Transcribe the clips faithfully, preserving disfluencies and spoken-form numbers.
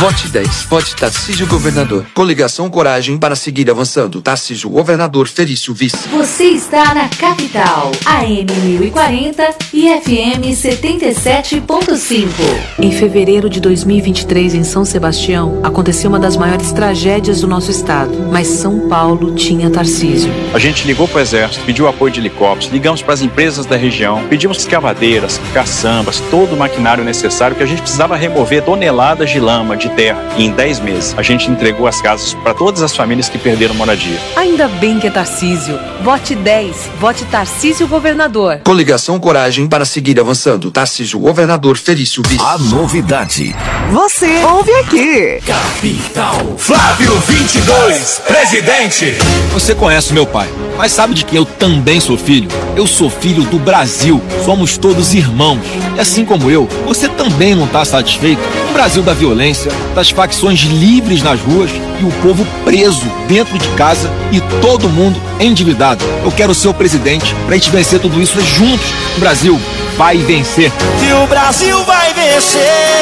Vote dez. Vote Tarcísio Governador. Coligação Coragem para seguir avançando. Tarcísio Governador, Felício Vice. Você está na Capital, A M mil e quarenta e F M setenta e sete ponto cinco. Em fevereiro de dois mil e vinte e três, em São Sebastião, aconteceu uma das maiores tragédias do nosso estado. Mas São Paulo tinha Tarcísio. A gente ligou para o Exército, pediu apoio de helicópteros, ligamos para as empresas da região, pedimos escavadeiras, caçambas, todo o maquinário necessário que a gente precisava remover toneladas de lama, de terra. E em dez meses, a gente entregou as casas para todas as famílias que perderam moradia. Ainda bem que é Tarcísio. Vote dez. Vote Tarcísio Governador. Coligação Coragem para seguir avançando. Tarcísio Governador, Felício Vice. A novidade. Você ouve aqui. Capital. Flávio vinte e dois, presidente. Você conhece meu pai, mas sabe de quem eu também sou filho? Eu sou filho do Brasil. Somos todos irmãos. E assim como eu, você também não está satisfeito com o Brasil da violência, das facções livres nas ruas e o povo preso dentro de casa e todo mundo endividado. Eu quero ser o presidente pra gente vencer tudo isso juntos. O Brasil vai vencer. E o Brasil vai vencer.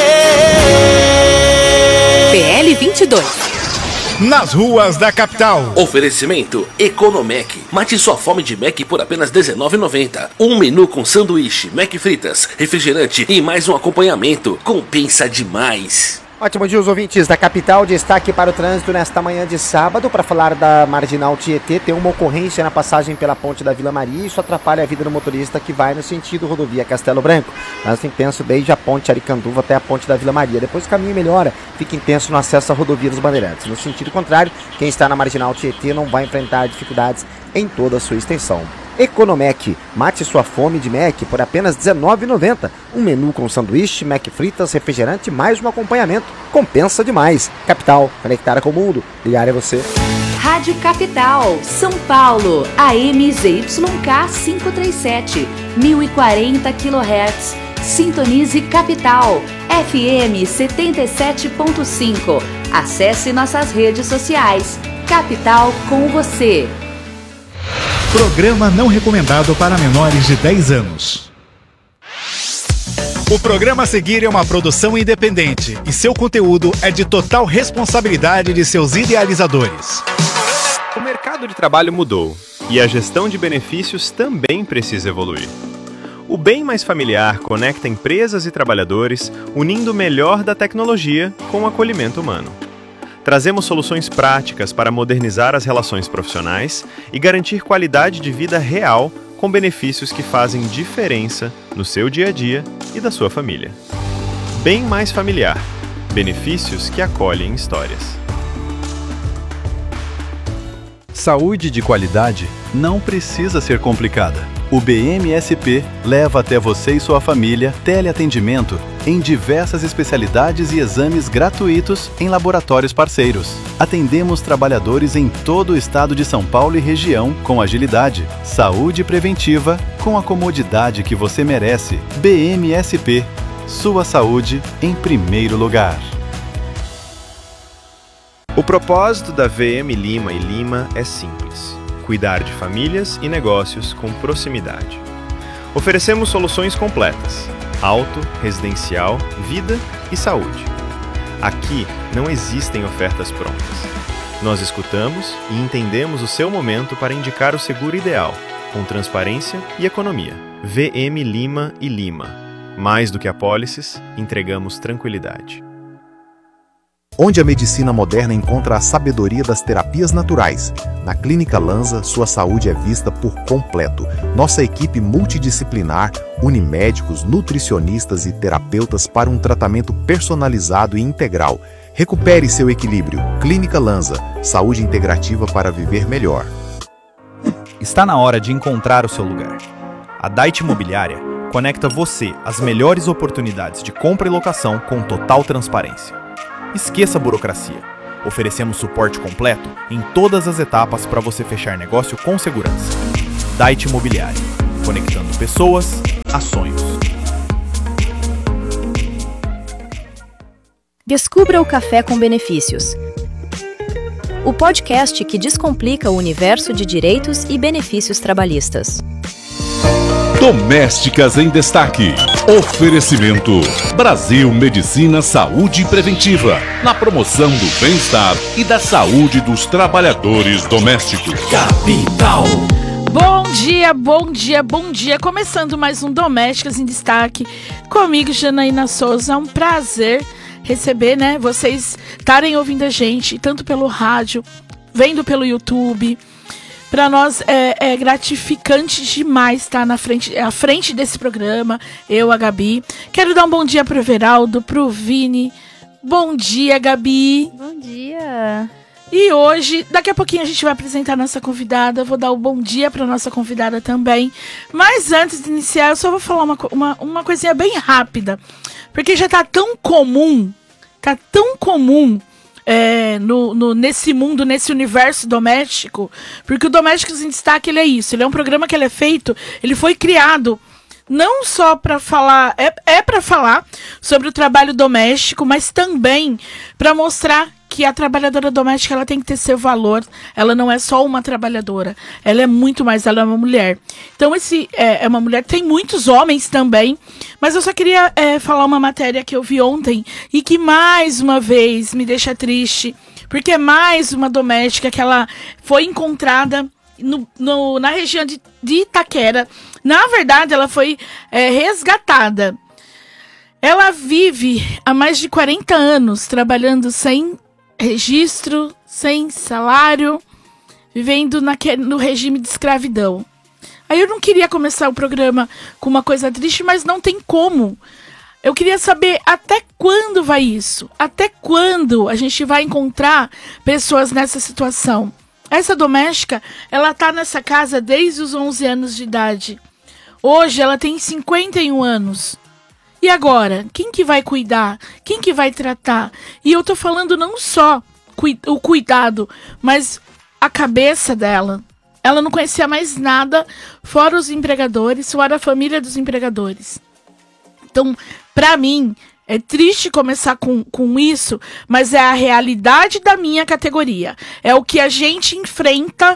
P L vinte e dois. Nas ruas da capital. Oferecimento Economec. Mate sua fome de Mac por apenas dezenove reais e noventa centavos. Um menu com sanduíche, Mac fritas, refrigerante e mais um acompanhamento. Compensa demais. Ótimo dia, os ouvintes da capital. Destaque para o trânsito nesta manhã de sábado. Para falar da Marginal Tietê, tem uma ocorrência na passagem pela ponte da Vila Maria. Isso atrapalha a vida do motorista que vai no sentido rodovia Castelo Branco. Trânsito intenso desde a ponte Aricanduva até a ponte da Vila Maria. Depois o caminho melhora, fica intenso no acesso à rodovia dos Bandeirantes. No sentido contrário, quem está na Marginal Tietê não vai enfrentar dificuldades em toda a sua extensão. Economec, mate sua fome de Mac por apenas dezenove reais e noventa centavos. Um menu com sanduíche, Mac fritas, refrigerante mais um acompanhamento. Compensa demais. Capital, conectada com o mundo. Ligar é você. Rádio Capital, São Paulo, A M Z Y K quinhentos e trinta e sete, mil e quarenta quilohertz. Sintonize Capital, F M setenta e sete ponto cinco. Acesse nossas redes sociais. Capital com você. Programa não recomendado para menores de dez anos. O programa a seguir é uma produção independente e seu conteúdo é de total responsabilidade de seus idealizadores. O mercado de trabalho mudou e a gestão de benefícios também precisa evoluir. O Bem Mais Familiar conecta empresas e trabalhadores, unindo o melhor da tecnologia com o acolhimento humano. Trazemos soluções práticas para modernizar as relações profissionais e garantir qualidade de vida real com benefícios que fazem diferença no seu dia a dia e da sua família. Bem Mais Familiar. Benefícios que acolhem histórias. Saúde de qualidade não precisa ser complicada. O B M S P leva até você e sua família teleatendimento em diversas especialidades e exames gratuitos em laboratórios parceiros. Atendemos trabalhadores em todo o estado de São Paulo e região com agilidade. Saúde preventiva com a comodidade que você merece. B M S P. Sua saúde em primeiro lugar. O propósito da V M Lima e Lima é simples: cuidar de famílias e negócios com proximidade. Oferecemos soluções completas: auto, residencial, vida e saúde. Aqui não existem ofertas prontas. Nós escutamos e entendemos o seu momento para indicar o seguro ideal, com transparência e economia. V M Lima e Lima. Mais do que apólices, entregamos tranquilidade. Onde a medicina moderna encontra a sabedoria das terapias naturais. Na Clínica Lanza, sua saúde é vista por completo. Nossa equipe multidisciplinar une médicos, nutricionistas e terapeutas para um tratamento personalizado e integral. Recupere seu equilíbrio. Clínica Lanza, saúde integrativa para viver melhor. Está na hora de encontrar o seu lugar. A Dait Imobiliária conecta você às melhores oportunidades de compra e locação com total transparência. Esqueça a burocracia. Oferecemos suporte completo em todas as etapas para você fechar negócio com segurança. Dait Imobiliária, conectando pessoas a sonhos. Descubra o Café com Benefícios. O podcast que descomplica o universo de direitos e benefícios trabalhistas. Domésticas em Destaque. Oferecimento Brasil Medicina Saúde Preventiva, na promoção do bem-estar e da saúde dos trabalhadores domésticos. Capital. Bom dia, bom dia, bom dia. Começando mais um Domésticas em Destaque comigo, Janaína Souza. É um prazer receber, né, vocês estarem ouvindo a gente, tanto pelo rádio, vendo pelo YouTube. Para nós é, é gratificante demais estar na frente, à frente desse programa, eu, a Gabi. Quero dar um bom dia pro Everaldo, pro Vini. Bom dia, Gabi. Bom dia. E hoje, daqui a pouquinho a gente vai apresentar a nossa convidada. Vou dar o bom dia para nossa convidada também. Mas antes de iniciar, eu só vou falar uma, uma, uma coisinha bem rápida. Porque já tá tão comum, tá tão comum... É, no, no, nesse mundo, nesse universo doméstico, porque o Domésticos em Destaque, ele é isso, ele é um programa que ele é feito, ele foi criado não só para falar, é, é para falar sobre o trabalho doméstico, mas também para mostrar que a trabalhadora doméstica, ela tem que ter seu valor, ela não é só uma trabalhadora, ela é muito mais, ela é uma mulher. Então esse é, é uma mulher, tem muitos homens também, mas eu só queria é, falar uma matéria que eu vi ontem e que mais uma vez me deixa triste, porque é mais uma doméstica que ela foi encontrada no, no, na região de, de Itaquera. Na verdade, ela foi é, resgatada. Ela vive há mais de quarenta anos trabalhando sem registro, sem salário, vivendo naquele, no regime de escravidão. Aí eu não queria começar o programa com uma coisa triste, mas não tem como. Eu queria saber até quando vai isso? Até quando a gente vai encontrar pessoas nessa situação? Essa doméstica, ela tá nessa casa desde os onze anos de idade. Hoje ela tem cinquenta e um anos. E agora? Quem que vai cuidar? Quem que vai tratar? E eu tô falando não só cu- o cuidado, mas a cabeça dela. Ela não conhecia mais nada, fora os empregadores, fora a família dos empregadores. Então, pra mim, é triste começar com, com isso, mas é a realidade da minha categoria. É o que a gente enfrenta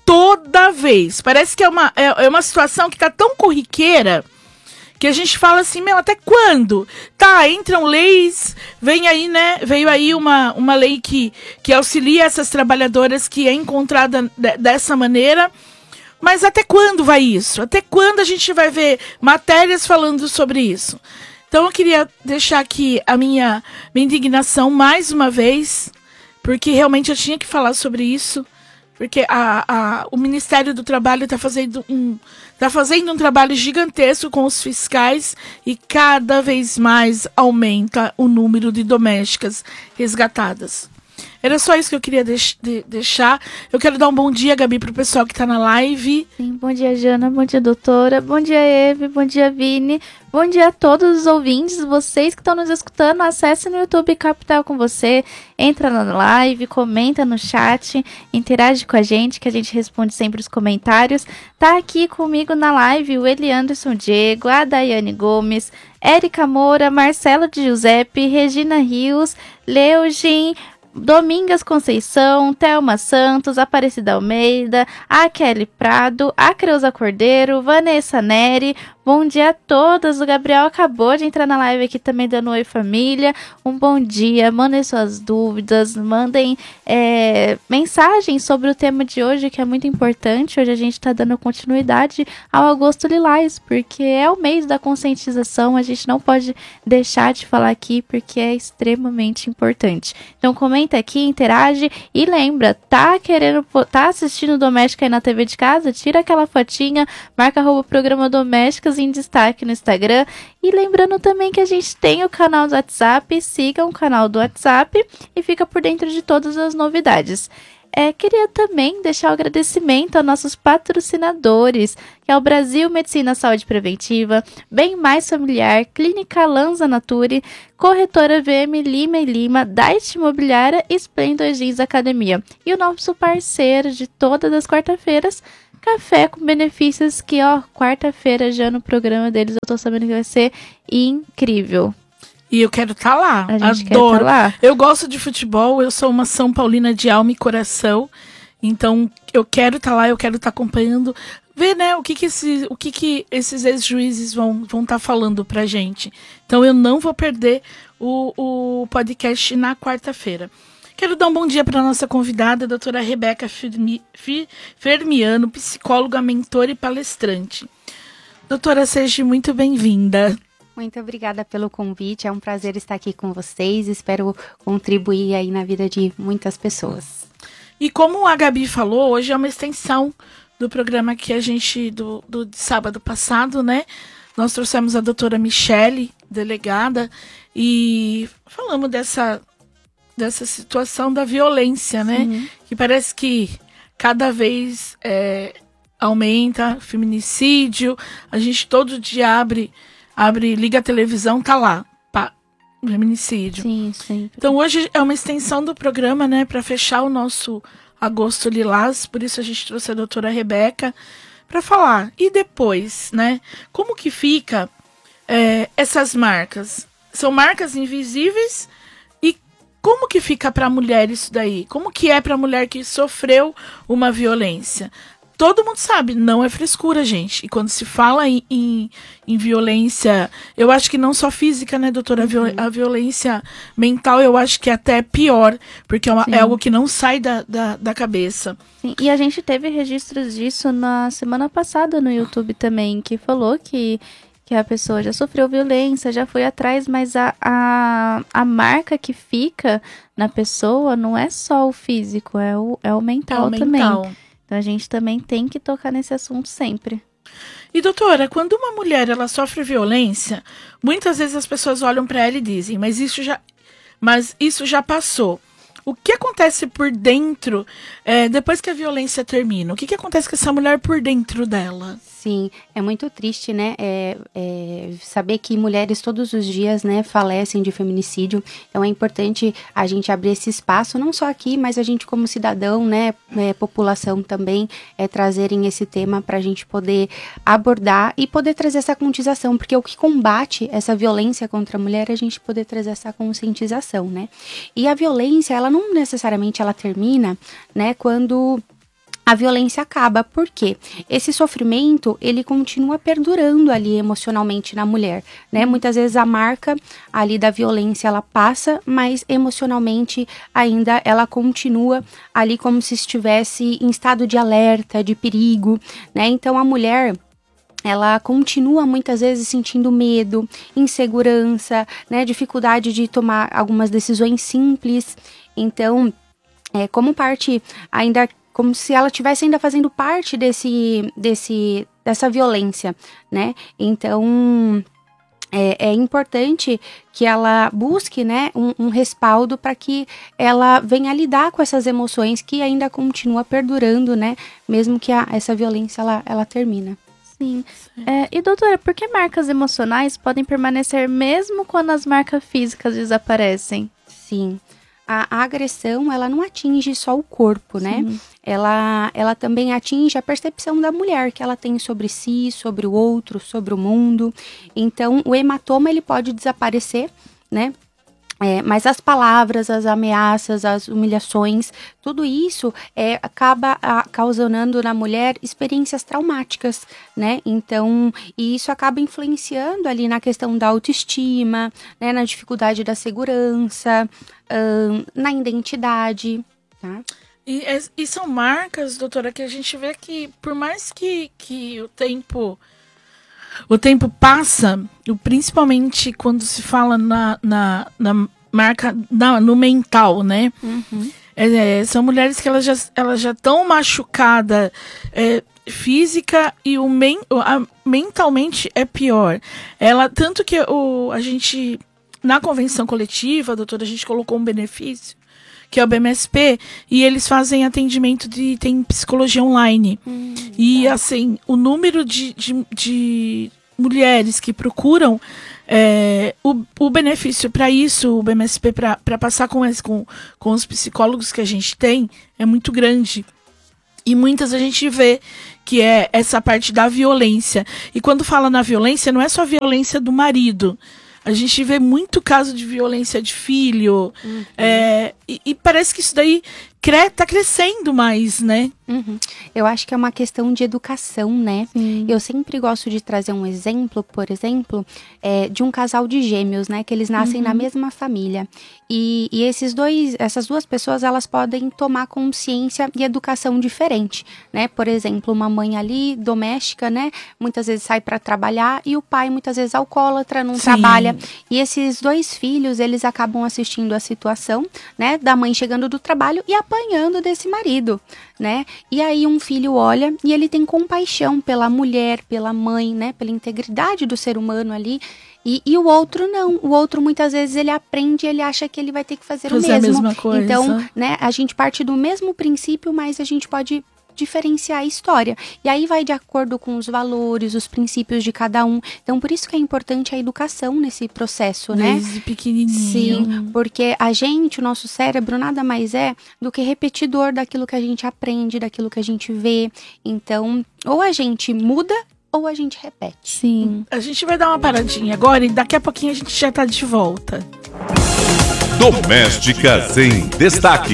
toda vez. Parece que é uma, é, é uma situação que tá tão corriqueira que a gente fala assim, meu, até quando? Tá, entram leis, vem aí, né, veio aí uma, uma lei que, que auxilia essas trabalhadoras que é encontrada de, dessa maneira, mas até quando vai isso? Até quando a gente vai ver matérias falando sobre isso? Então eu queria deixar aqui a minha, minha indignação mais uma vez, porque realmente eu tinha que falar sobre isso, porque a, a, o Ministério do Trabalho está fazendo um... Está fazendo um trabalho gigantesco com os fiscais e cada vez mais aumenta o número de domésticas resgatadas. Era só isso que eu queria deix- de- deixar. Eu quero dar um bom dia, Gabi, para o pessoal que está na live. Sim, bom dia, Jana. Bom dia, doutora. Bom dia, Eve. Bom dia, Vini. Bom dia a todos os ouvintes, vocês que estão nos escutando. Acesse no YouTube Capital com você. Entra na live, comenta no chat, interage com a gente, que a gente responde sempre os comentários. Tá aqui comigo na live o Eli Anderson Diego, a Daiane Gomes, Érica Moura, Marcelo de Giuseppe, Regina Rios, Leugin, Domingas Conceição, Thelma Santos, Aparecida Almeida, a Kelly Prado, a Creuza Cordeiro, Vanessa Neri. Bom dia a todas. O Gabriel acabou de entrar na live aqui também dando oi família. Um bom dia, mandem suas dúvidas, mandem é, mensagens sobre o tema de hoje, que é muito importante. Hoje a gente está dando continuidade ao Agosto Lilás, porque é o mês da conscientização, a gente não pode deixar de falar aqui, porque é extremamente importante. Então comenta aqui, interage e lembra, tá querendo, tá assistindo Doméstica aí na T V de casa? Tira aquela fotinha, marca arroba programa Domésticas em Destaque no Instagram. E lembrando também que a gente tem o canal do WhatsApp, siga o canal do WhatsApp e fica por dentro de todas as novidades. É, queria também deixar o agradecimento aos nossos patrocinadores, que é o Brasil Medicina Saúde Preventiva, Bem Mais Familiar, Clínica Lanza Nature, Corretora V M Lima e Lima, Dait Imobiliária e Splendor Jeans Academia. E o nosso parceiro de todas as quarta-feiras, Café com Benefícios, que ó, quarta-feira já no programa deles eu tô sabendo que vai ser incrível. E eu quero estar tá lá, a gente adoro. Quer tá lá. Eu gosto de futebol, eu sou uma São Paulina de alma e coração. Então, eu quero estar tá lá, eu quero estar tá acompanhando, ver, né, o que que, esse, o que, que esses ex-juízes vão estar vão tá falando pra gente. Então, eu não vou perder o, o podcast na quarta-feira. Quero dar um bom dia para a nossa convidada, a doutora Rebeca Fermi, Fermiano, psicóloga, mentora e palestrante. Doutora, seja muito bem-vinda. Muito obrigada pelo convite, é um prazer estar aqui com vocês, espero contribuir aí na vida de muitas pessoas. E como a Gabi falou, hoje é uma extensão do programa que a gente, do, do de sábado passado, né? Nós trouxemos a doutora Michele, delegada, e falamos dessa, dessa situação da violência, né? Uhum. Que parece que cada vez é, aumenta, feminicídio, a gente todo dia abre, abre, liga a televisão, tá lá, pá, feminicídio. Sim, sim. Então hoje é uma extensão do programa, né, para fechar o nosso Agosto Lilás, por isso a gente trouxe a doutora Rebeca para falar. E depois, né, como que fica é, essas marcas? São marcas invisíveis e como que fica para a mulher isso daí? Como que é para a mulher que sofreu uma violência? Todo mundo sabe, não é frescura, gente. E quando se fala em, em, em violência, eu acho que não só física, né, doutora? Uhum. A violência mental, eu acho que é até pior, porque é, uma, é algo que não sai da, da, da cabeça. Sim. E a gente teve registros disso na semana passada no YouTube também, que falou que, que a pessoa já sofreu violência, já foi atrás, mas a, a, a marca que fica na pessoa não é só o físico, é o, é o mental, é o mental. também. Então a gente também tem que tocar nesse assunto sempre. E doutora, quando uma mulher ela sofre violência, muitas vezes as pessoas olham para ela e dizem, mas isso já, mas isso já passou. O que acontece por dentro, é, depois que a violência termina? O que, que acontece com essa mulher por dentro dela? Sim, é muito triste, né, é, é, saber que mulheres todos os dias, né, falecem de feminicídio. Então é importante a gente abrir esse espaço, não só aqui, mas a gente como cidadão, né, é, população também, é, trazerem esse tema para a gente poder abordar e poder trazer essa conscientização, porque o que combate essa violência contra a mulher é a gente poder trazer essa conscientização, né. E a violência, ela não necessariamente ela termina, né, quando a violência acaba, porque esse sofrimento, ele continua perdurando ali emocionalmente na mulher, né? Muitas vezes a marca ali da violência, ela passa, mas emocionalmente ainda ela continua ali como se estivesse em estado de alerta, de perigo, né? Então a mulher, ela continua muitas vezes sentindo medo, insegurança, né? Dificuldade de tomar algumas decisões simples. Então, é, como parte ainda como se ela estivesse ainda fazendo parte desse, desse, dessa violência, né? Então, é, é importante que ela busque, né, um, um respaldo para que ela venha lidar com essas emoções que ainda continua perdurando, né? Mesmo que a, essa violência, ela, ela termina. Sim. É, e doutora, por que marcas emocionais podem permanecer mesmo quando as marcas físicas desaparecem? Sim. A, a agressão, ela não atinge só o corpo, né? Sim. Ela, ela também atinge a percepção da mulher que ela tem sobre si, sobre o outro, sobre o mundo. Então, o hematoma, ele pode desaparecer, né? É, mas as palavras, as ameaças, as humilhações, tudo isso é, acaba a, causando na mulher experiências traumáticas, né? Então, e isso acaba influenciando ali na questão da autoestima, né? Na dificuldade da segurança, hum, na identidade, tá? E, e são marcas, doutora, que a gente vê que por mais que, que o tempo... O tempo passa, principalmente quando se fala na, na, na marca, na, no mental, né? Uhum. É, são mulheres que elas já elas já estão machucadas é, física e o men, a, mentalmente é pior. Ela, tanto que o, a gente, na convenção coletiva, doutora, a gente colocou um benefício, que é o B M S P, e eles fazem atendimento de tem psicologia online. Hum, e, tá. assim, o número de, de, de mulheres que procuram é, o, o benefício para isso, o B M S P, para passar com, esse, com, com os psicólogos que a gente tem, é muito grande. E muitas a gente vê que é essa parte da violência. E quando fala na violência, não é só a violência do marido. A gente vê muito caso de violência de filho. Uhum. É, e, e parece que isso daí cre- tá crescendo mais, né? Uhum. Eu acho que é uma questão de educação, né? Sim. Eu sempre gosto de trazer um exemplo, por exemplo, é, de um casal de gêmeos, né? Que eles nascem uhum. na mesma família. E, e esses dois, essas duas pessoas, elas podem tomar consciência e educação diferente, né? Por exemplo, uma mãe ali, doméstica, né? Muitas vezes sai para trabalhar e o pai, muitas vezes, alcoólatra, não Sim. trabalha. E esses dois filhos, eles acabam assistindo a situação, né? Da mãe chegando do trabalho e apanhando desse marido, né? E aí um filho olha e ele tem compaixão pela mulher, pela mãe, né? Pela integridade do ser humano ali. E, e o outro não. O outro muitas vezes ele aprende e ele acha que ele vai ter que fazer, fazer o mesmo. A mesma coisa. Então, né? A gente parte do mesmo princípio, mas a gente pode diferenciar a história. E aí vai de acordo com os valores, os princípios de cada um. Então, por isso que é importante a educação nesse processo, né? Desde pequenininho. Sim, porque a gente, o nosso cérebro, nada mais é do que repetidor daquilo que a gente aprende, daquilo que a gente vê. Então, ou a gente muda ou a gente repete. Sim. A gente vai dar uma paradinha agora e daqui a pouquinho a gente já tá de volta. Domésticas em Destaque.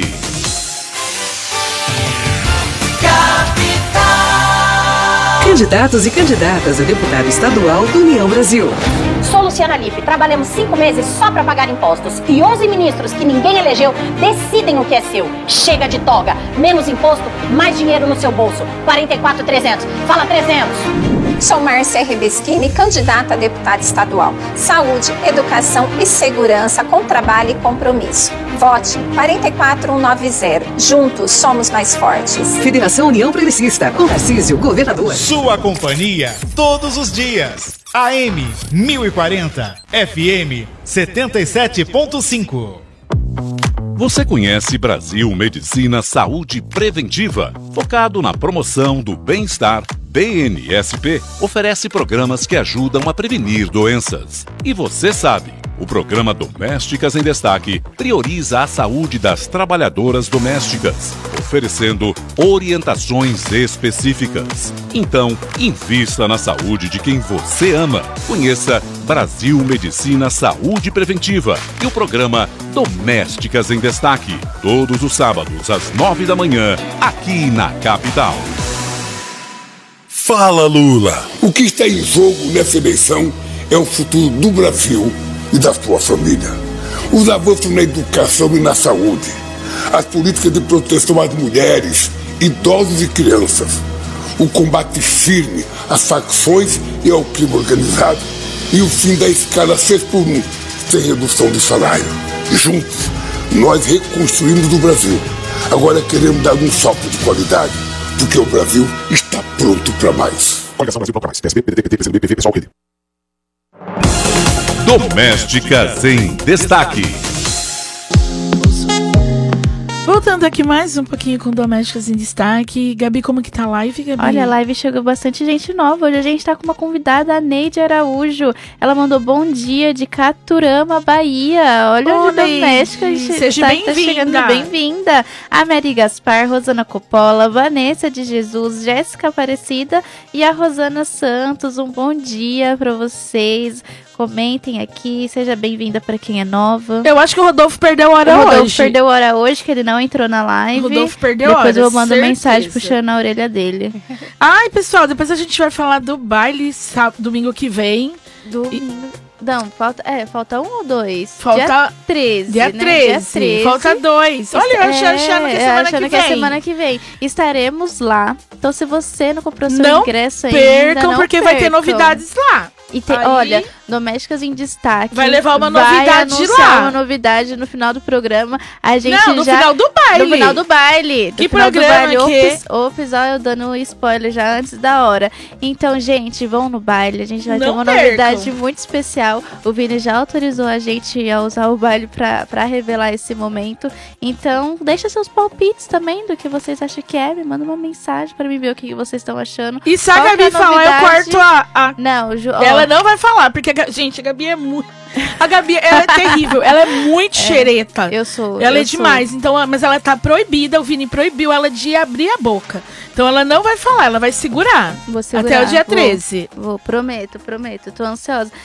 Candidatos e candidatas a deputado estadual do União Brasil. Sou Luciana Lippe, trabalhamos cinco meses só para pagar impostos e onze ministros que ninguém elegeu decidem o que é seu. Chega de toga, menos imposto, mais dinheiro no seu bolso. quarenta e quatro mil e trezentos, fala trezentos. Sou Márcia Rebeschini, candidata a deputada estadual. Saúde, educação e segurança com trabalho e compromisso. Vote quatro quatro um nove zero. Juntos somos mais fortes. Federação União Progressista, com Tarcísio, governador. Sua companhia, todos os dias. A M mil e quarenta, F M setenta e sete ponto cinco. Você conhece Brasil Medicina Saúde Preventiva? Focado na promoção do bem-estar, B N S P oferece programas que ajudam a prevenir doenças. E você sabe, o programa Domésticas em Destaque prioriza a saúde das trabalhadoras domésticas, oferecendo orientações específicas. Então, invista na saúde de quem você ama. Conheça Brasil Medicina Saúde Preventiva e o programa Domésticas em Destaque, todos os sábados às nove da manhã, aqui na capital. Fala, Lula! O que está em jogo nessa eleição é o futuro do Brasil e da sua família. Os avanços na educação e na saúde, as políticas de proteção às mulheres, idosos e crianças, o combate firme às facções e ao crime organizado e o fim da escala seis por um, sem redução de salário. Juntos, nós reconstruímos o Brasil. Agora queremos dar um salto de qualidade, porque o Brasil está pronto para mais. Coligação Brasil para mais. P S B, P D T, P T, P C B, P V, Pessoal, Rede. Domésticas em Destaque. Voltando aqui mais um pouquinho com Domésticas em Destaque. Gabi, como que tá a live, Gabi? Olha, a live chegou bastante gente nova. Hoje a gente tá com uma convidada, a Neide Araújo. Ela mandou bom dia de Caturama, Bahia. Olha onde Doméstica a gente Seja tá, bem-vinda. tá chegando. Bem-vinda. A Mary Gaspar, Rosana Coppola, Vanessa de Jesus, Jéssica Aparecida e a Rosana Santos. Um bom dia pra vocês. Comentem aqui, seja bem-vinda pra quem é nova. Eu acho que o Rodolfo perdeu a hora hoje. O Rodolfo hoje. perdeu a hora hoje, que ele não entrou na live. O Rodolfo perdeu a hora, Depois eu mando certeza. mensagem puxando a orelha dele. Ai, pessoal, depois a gente vai falar do baile sábado, domingo que vem. Domingo. E... Não, falta, é, falta um ou dois? Falta dia treze, dia né? treze. Dia treze. Falta dois. Olha, eu achando, achando que é semana achando que que vem. é semana que vem. Estaremos lá. Então, se você não comprou seu não ingresso percam, ainda, não porque percam. vai ter novidades lá. E tem, Aí, olha, Domésticas em Destaque. Vai levar uma vai novidade de anunciar lá. uma novidade no final do programa. A gente não, no já, final do baile. No final do baile. Que no final programa do baile. que... O episódio dando spoiler já antes da hora. Então, gente, vão no baile. A gente vai não ter uma percam. novidade muito especial. O Vini já autorizou a gente a usar o baile pra, pra revelar esse momento. Então, deixa seus palpites também do que vocês acham que é. Me manda uma mensagem pra mim ver o que vocês estão achando. E se a Qual Gabi é a falar, eu corto a... a... Não, Ju... Ela não vai falar, porque, a... gente, a Gabi é muito... A Gabi, ela é terrível, ela é muito é, Eu xereta. sou. Ela eu é demais, sou. então, mas ela tá proibida, o Vini proibiu ela de abrir a boca. Então ela não vai falar, ela vai segurar. Vou segurar. Até o dia treze. Vou, vou, prometo, prometo. Tô ansiosa.